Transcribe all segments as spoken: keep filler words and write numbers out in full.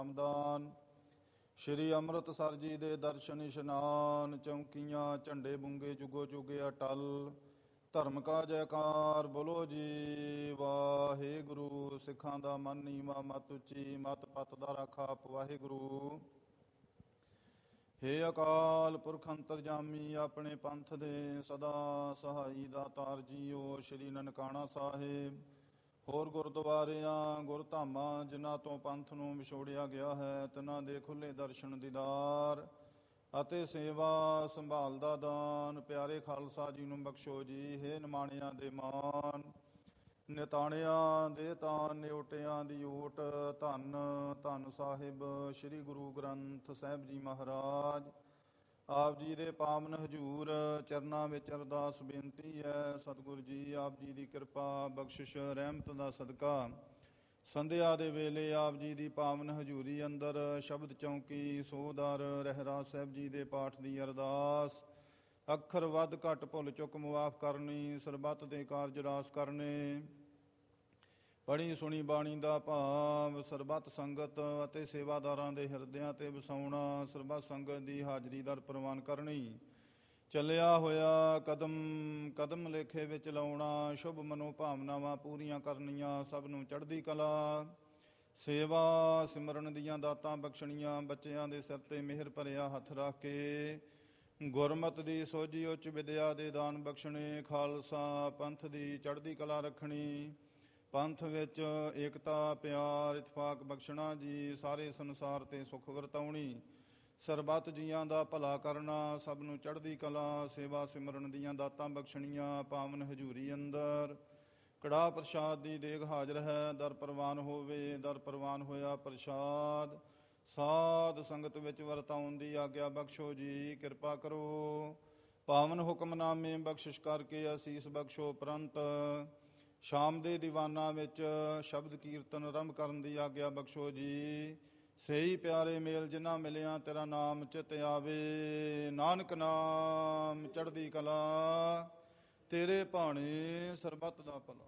ਰਾਮਦਾਨ ਸ਼੍ਰੀ ਅੰਮ੍ਰਿਤਸਰ ਜੀ ਦੇ ਦਰਸ਼ਨ ਇਸ਼ਨਾਨ, ਚੌਂਕੀਆਂ ਝੰਡੇ ਬੁੰਗੇ ਜੁਗੋ ਜੁਗੇ ਅਟਲ। ਧਰਮ ਕਾ ਜੈਕਾਰ ਬੋਲੋ ਜੀ ਵਾਹਿਗੁਰੂ। ਸਿੱਖਾਂ ਦਾ ਮਨ ਨੀਵਾਂ ਮਤ ਉੱਚੀ, ਮਤ ਪਤ ਦਾ ਰਾਖਾ ਵਾਹਿਗੁਰੂ। ਹੇ ਅਕਾਲ ਪੁਰਖ ਅੰਤਰਜਾਮੀ, ਆਪਣੇ ਪੰਥ ਦੇ ਸਦਾ ਸਹਾਈ ਦਾਤਾਰ ਜੀਓ। ਸ਼੍ਰੀ ਨਨਕਾਣਾ ਸਾਹਿਬ ਹੋਰ ਗੁਰਦੁਆਰਿਆਂ ਗੁਰਧਾਮਾਂ ਜਿਨ੍ਹਾਂ ਤੋਂ ਪੰਥ ਨੂੰ ਵਿਛੋੜਿਆ ਗਿਆ ਹੈ, ਤਿਨ੍ਹਾਂ ਦੇ ਖੁੱਲ੍ਹੇ ਦਰਸ਼ਨ ਦੀਦਾਰ ਅਤੇ ਸੇਵਾ ਸੰਭਾਲ ਦਾ ਦਾਨ ਪਿਆਰੇ ਖਾਲਸਾ ਜੀ ਨੂੰ ਬਖਸ਼ੋ ਜੀ। ਹੇ ਨਿਮਾਣਿਆਂ ਦੇ ਮਾਨ, ਨਿਤਾਣਿਆਂ ਦੇ ਤਾਨ, ਨਿਓਟਿਆਂ ਦੀ ਓਟ। ਧੰਨ ਧੰਨ ਸਾਹਿਬ ਸ੍ਰੀ ਗੁਰੂ ਗ੍ਰੰਥ ਸਾਹਿਬ ਜੀ ਮਹਾਰਾਜ। ਆਪ ਜੀ ਦੇ ਪਾਵਨ ਹਜ਼ੂਰ ਚਰਨਾਂ ਵਿੱਚ ਅਰਦਾਸ ਬੇਨਤੀ ਹੈ, ਸਤਿਗੁਰੂ ਜੀ ਆਪ ਜੀ ਦੀ ਕਿਰਪਾ ਬਖਸ਼ਿਸ਼ ਰਹਿਮਤ ਦਾ ਸਦਕਾ ਸੰਧਿਆ ਦੇ ਵੇਲੇ ਆਪ ਜੀ ਦੀ ਪਾਵਨ ਹਜ਼ੂਰੀ ਅੰਦਰ ਸ਼ਬਦ ਚੌਂਕੀ ਸੋਦਰ ਰਹਿਰਾਸ ਸਾਹਿਬ ਜੀ ਦੇ ਪਾਠ ਦੀ ਅਰਦਾਸ। ਅੱਖਰ ਵੱਧ ਘੱਟ ਭੁੱਲ ਚੁੱਕ ਮੁਆਫ ਕਰਨੀ, ਸਰਬੱਤ ਦੇ ਕਾਰਜ ਰਾਸ ਕਰਨੇ। ਪੜ੍ਹੀ ਸੁਣੀ ਬਾਣੀ ਦਾ ਭਾਵ ਸਰਬੱਤ ਸੰਗਤ ਅਤੇ ਸੇਵਾਦਾਰਾਂ ਦੇ ਹਿਰਦਿਆਂ ਤੇ ਵਸਾਉਣਾ, ਸਰਬੱਤ ਸੰਗਤ ਦੀ ਹਾਜ਼ਰੀ ਦਰ ਪ੍ਰਵਾਨ ਕਰਨੀ। ਚੱਲਿਆ ਹੋਇਆ ਕਦਮ ਕਦਮ ਲੇਖੇ ਵਿੱਚ ਲਾਉਣਾ, ਸ਼ੁਭ ਮਨੋ ਭਾਵਨਾਵਾਂ ਪੂਰੀਆਂ ਕਰਨੀਆਂ, ਸਭ ਨੂੰ ਚੜ੍ਹਦੀ ਕਲਾ ਸੇਵਾ ਸਿਮਰਨ ਦੀਆਂ ਦਾਤਾਂ ਬਖਸ਼ਣੀਆਂ। ਬੱਚਿਆਂ ਦੇ ਸਿਰ ਤੇ ਮਿਹਰ ਭਰਿਆ ਹੱਥ ਰੱਖ ਕੇ ਗੁਰਮਤ ਦੀ ਸੋਝੀ ਉੱਚ ਵਿਦਿਆ ਦੇ ਦਾਨ ਬਖਸ਼ਣੇ। ਖਾਲਸਾ ਪੰਥ ਦੀ ਚੜ੍ਹਦੀ ਕਲਾ ਰੱਖਣੀ, ਪੰਥ ਵਿੱਚ ਏਕਤਾ ਪਿਆਰ ਇਤਫਾਕ ਬਖਸ਼ਣਾ ਜੀ। ਸਾਰੇ ਸੰਸਾਰ ਤੇ ਸੁਖ ਵਰਤਾਉਣੀ, ਸਰਬੱਤ ਜੀਆਂ ਦਾ ਭਲਾ ਕਰਨਾ, ਸਭ ਨੂੰ ਚੜ੍ਹਦੀ ਕਲਾ ਸੇਵਾ ਸਿਮਰਨ ਦੀਆਂ ਦਾਤਾਂ ਬਖਸ਼ਣੀਆਂ। ਪਾਵਨ ਹਜ਼ੂਰੀ ਅੰਦਰ ਕੜਾਹ ਪ੍ਰਸ਼ਾਦ ਦੀ ਦੇਗ ਹਾਜ਼ਰ ਹੈ, ਦਰ ਪ੍ਰਵਾਨ ਹੋਵੇ। ਦਰ ਪ੍ਰਵਾਨ ਹੋਇਆ ਪ੍ਰਸ਼ਾਦ ਸਾਧ ਸੰਗਤ ਵਿੱਚ ਵਰਤਾਉਣ ਦੀ ਆਗਿਆ ਬਖਸ਼ੋ ਜੀ, ਕਿਰਪਾ ਕਰੋ। ਪਾਵਨ ਹੁਕਮਨਾਮੇ ਬਖਸ਼ਿਸ਼ ਕਰਕੇ ਅਸੀਸ ਬਖਸ਼ੋ। ਉਪਰੰਤ ਸ਼ਾਮ ਦੇ ਦੀਵਾਨਾਂ ਵਿੱਚ ਸ਼ਬਦ ਕੀਰਤਨ ਆਰੰਭ ਕਰਨ ਦੀ ਆਗਿਆ ਬਖਸ਼ੋ ਜੀ। ਸਹੀ ਪਿਆਰੇ ਮੇਲ ਜਿਨ੍ਹਾਂ ਮਿਲਿਆ ਤੇਰਾ ਨਾਮ ਚਿਤ ਆਵੇ, ਨਾਨਕ ਨਾਮ ਚੜ੍ਹਦੀ ਕਲਾ ਤੇਰੇ ਭਾਣੇ ਸਰਬੱਤ ਦਾ ਭਲਾ।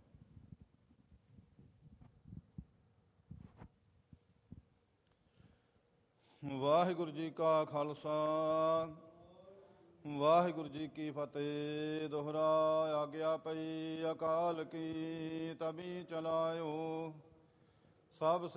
ਵਾਹਿਗੁਰੂ ਜੀ ਕਾ ਖਾਲਸਾ ਵਾਹਿਗੁਰੂ ਜੀ ਕੀ ਫਤਿਹ। ਦੋਹਰਾ ਆਗਿਆ ਪਈ ਅਕਾਲ ਕੀ ਤਬੀ ਚਲਾਇਓ, ਸਭ